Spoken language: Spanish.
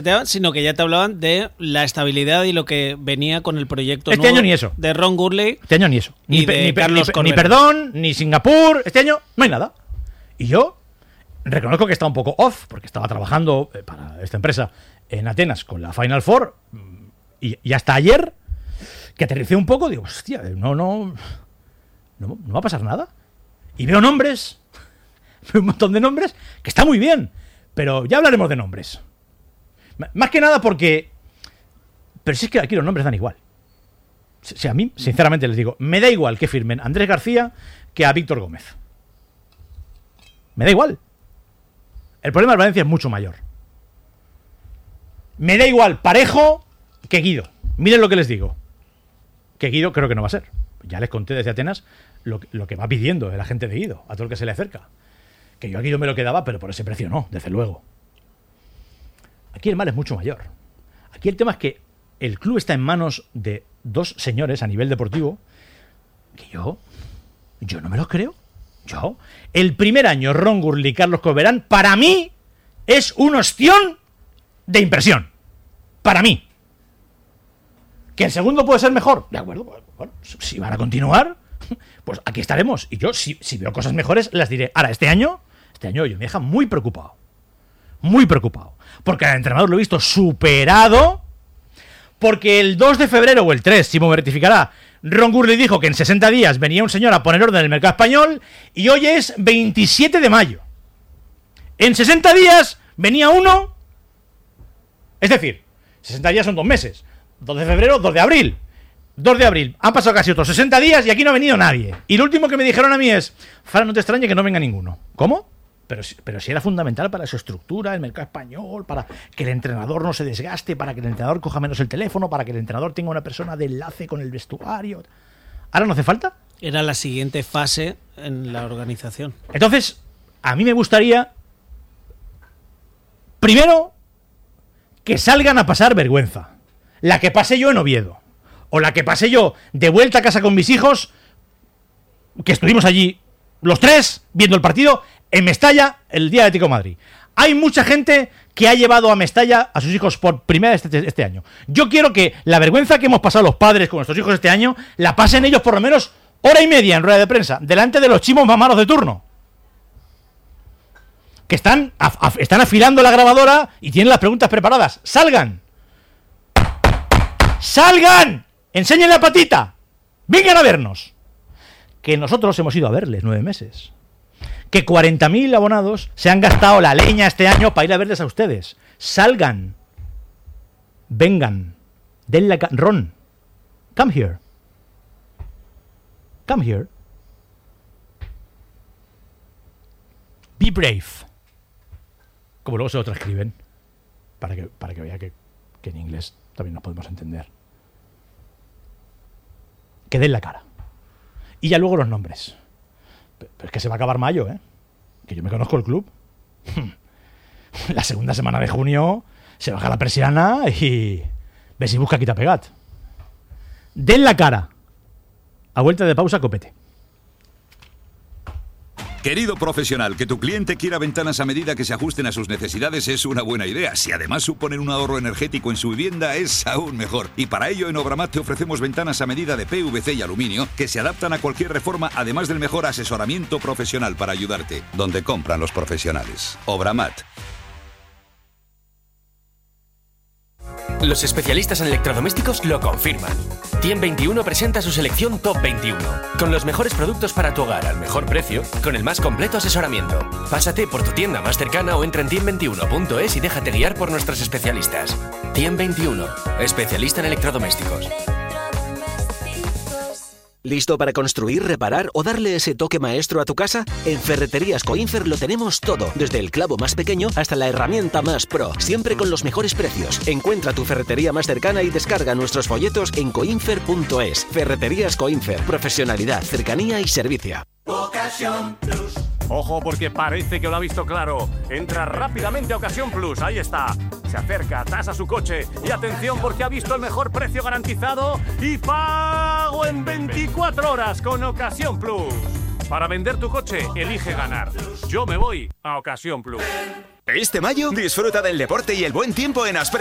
Sino que ya te hablaban de la estabilidad y lo que venía con el proyecto este año ni eso. De Ron Gurley. Este año ni eso. Ni perdón, ni Singapur. Este año no hay nada. Y yo reconozco que estaba un poco off, porque estaba trabajando para esta empresa en Atenas con la Final Four. Y hasta ayer, que aterricé un poco, digo, hostia, no va a pasar nada. Y veo nombres, veo un montón de nombres, que está muy bien. Pero ya hablaremos de nombres. Más que nada porque... Pero si es que aquí los nombres dan igual. O sea, a mí, sinceramente les digo, me da igual que firmen a Andrés García que a Víctor Gómez. Me da igual. El problema del Valencia es mucho mayor. Me da igual Parejo que Guido. Miren lo que les digo. Que Guido creo que no va a ser. Ya les conté desde Atenas lo que va pidiendo la gente de Guido, a todo el que se le acerca. Que yo a Guido me lo quedaba, pero por ese precio no, desde luego. Aquí el mal es mucho mayor. Aquí el tema es que el club está en manos de dos señores a nivel deportivo que yo no me los creo. El primer año, Ron Gurley y Carlos Coverán, para mí, es un ostión de impresión. Para mí. ¿Que el segundo puede ser mejor? De acuerdo, bueno, si van a continuar, pues aquí estaremos. Y yo, si veo cosas mejores, las diré. Ahora, este año yo me deja muy preocupado. Muy preocupado. Porque al entrenador lo he visto superado. Porque el 2 de febrero o el 3, Simo me rectificará, Ron Gurley dijo que en 60 días venía un señor a poner orden en el mercado español. Y hoy es 27 de mayo. En 60 días venía uno. Es decir, 60 días son 2 meses. 2 de febrero, 2 de abril. 2 de abril. Han pasado casi otros 60 días y aquí no ha venido nadie. Y lo último que me dijeron a mí es: Fran, no te extrañe que no venga ninguno. ¿Cómo? Pero si era fundamental para su estructura, el mercado español, para que el entrenador no se desgaste, para que el entrenador coja menos el teléfono, para que el entrenador tenga una persona de enlace con el vestuario. ¿Ahora no hace falta? Era la siguiente fase en la organización. Entonces, a mí me gustaría, primero, que salgan a pasar vergüenza. La que pasé yo en Oviedo. O la que pasé yo de vuelta a casa con mis hijos, que estuvimos allí los tres viendo el partido en Mestalla el día de Atlético de Madrid. Hay mucha gente que ha llevado a Mestalla a sus hijos por primera vez este año. Yo quiero que la vergüenza que hemos pasado los padres con nuestros hijos este año, la pasen ellos por lo menos hora y media en rueda de prensa, delante de los chimos mamaros de turno. Que están afilando la grabadora y tienen las preguntas preparadas. ¡Salgan! ¡Salgan! ¡Enseñen la patita! ¡Vengan a vernos! Que nosotros hemos ido a verles 9 meses. Que 40.000 abonados se han gastado la leña este año para ir a verles a ustedes. Salgan. Vengan. Den la Ron, come here. Come here. Be brave. Como luego se lo transcriben. Para que vea que en inglés también nos podemos entender. Que den la cara. Y ya luego los nombres. Pero es que se va a acabar mayo, ¿eh? Que yo me conozco el club. La segunda semana de junio se baja la persiana y ve si busca quita pegat. Den la cara. A vuelta de pausa, copete. Querido profesional, que tu cliente quiera ventanas a medida que se ajusten a sus necesidades es una buena idea. Si además suponen un ahorro energético en su vivienda, es aún mejor. Y para ello en Obramat te ofrecemos ventanas a medida de PVC y aluminio que se adaptan a cualquier reforma, además del mejor asesoramiento profesional para ayudarte. Donde compran los profesionales. Obramat. Los especialistas en electrodomésticos lo confirman. Tiem21 presenta su selección Top 21, con los mejores productos para tu hogar al mejor precio, con el más completo asesoramiento. Pásate por tu tienda más cercana o entra en tiem21.es y déjate guiar por nuestros especialistas. Tiem21, especialista en electrodomésticos. ¿Listo para construir, reparar o darle ese toque maestro a tu casa? En Ferreterías Coinfer lo tenemos todo, desde el clavo más pequeño hasta la herramienta más pro, siempre con los mejores precios. Encuentra tu ferretería más cercana y descarga nuestros folletos en coinfer.es. Ferreterías Coinfer, profesionalidad, cercanía y servicio. Ocasión Plus. Ojo, porque parece que lo ha visto claro. Entra rápidamente a Ocasión Plus, ahí está. Se acerca, tasa su coche y atención porque ha visto el mejor precio garantizado y pago en 24 horas con Ocasión Plus. Para vender tu coche, elige ganar. Yo me voy a Ocasión Plus. Este mayo, disfruta del deporte y el buen tiempo en Aspresa.